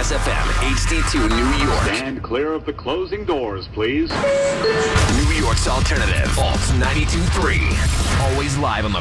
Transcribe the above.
Kiss FM, HD2 New York. Stand clear of the closing doors, please. New York's alternative, Alt 92.3. Always live on the